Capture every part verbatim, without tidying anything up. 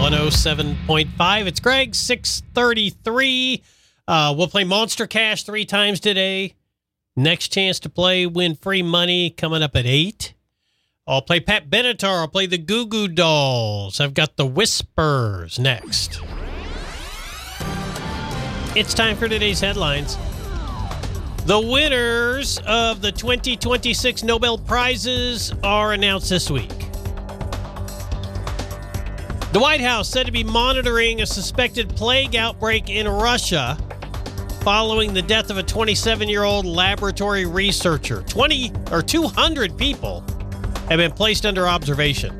one oh seven point five. It's Greg, six thirty-three. Uh, we'll play Monster Cash three times today. Next chance to play, win free money coming up at eight. I'll play Pat Benatar. I'll play the Goo Goo Dolls. I've got the Whispers next. It's time for today's headlines. The winners of the twenty twenty-six Nobel Prizes are announced this week. The White House said to be monitoring a suspected plague outbreak in Russia following the death of a twenty-seven-year-old laboratory researcher. twenty or two hundred people have been placed under observation.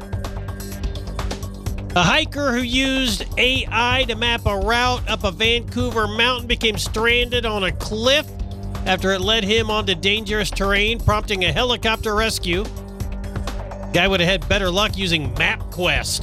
A hiker who used A I to map a route up a Vancouver mountain became stranded on a cliff after it led him onto dangerous terrain, prompting a helicopter rescue. Guy would have had better luck using MapQuest.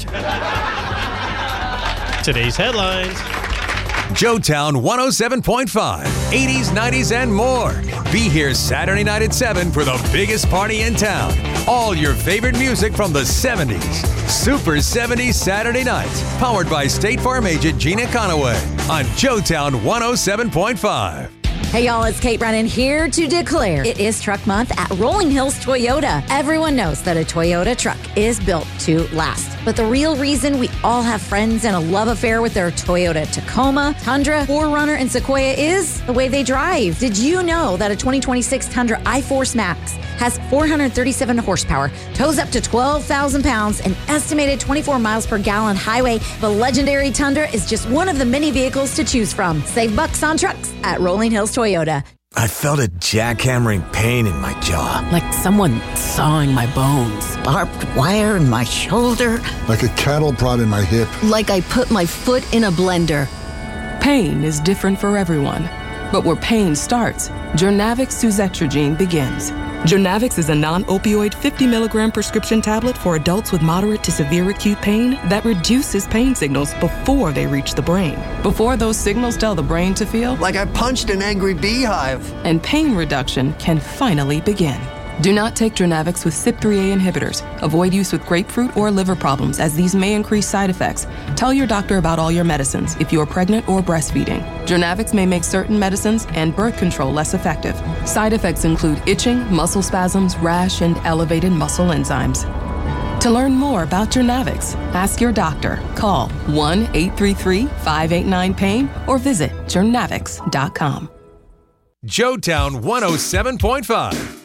Today's headlines. Joetown one oh seven point five, eighties, nineties, and more. Be here Saturday night at seven for the biggest party in town. All your favorite music from the seventies. Super seventies Saturday nights. Powered by State Farm agent Gina Conaway on Joetown one oh seven point five. Hey y'all, it's Kate Brennan here to declare it is Truck Month at Rolling Hills Toyota. Everyone knows that a Toyota truck is built to last. But the real reason we all have friends and a love affair with their Toyota Tacoma, Tundra, four runner, and Sequoia is the way they drive. Did you know that a twenty twenty-six Tundra iForce Max has four hundred thirty-seven horsepower, tows up to twelve thousand pounds, and estimated twenty-four miles per gallon highway? The legendary Tundra is just one of the many vehicles to choose from. Save bucks on trucks at Rolling Hills Toyota. I felt a jackhammering pain in my jaw. Like someone sawing my bones. Barbed wire in my shoulder. Like a cattle prod in my hip. Like I put my foot in a blender. Pain is different for everyone. But where pain starts, Journavx Suzetrigine begins. Journavx is a non-opioid fifty milligram prescription tablet for adults with moderate to severe acute pain that reduces pain signals before they reach the brain. Before those signals tell the brain to feel Like I punched an angry beehive. And pain reduction can finally begin. Do not take Journavx with C Y P three A inhibitors. Avoid use with grapefruit or liver problems, as these may increase side effects. Tell your doctor about all your medicines if you are pregnant or breastfeeding. Journavx may make certain medicines and birth control less effective. Side effects include itching, muscle spasms, rash, and elevated muscle enzymes. To learn more about Journavx, ask your doctor. Call one eight three three, five eight nine, pain or visit journavx dot com. Joetown one oh seven point five.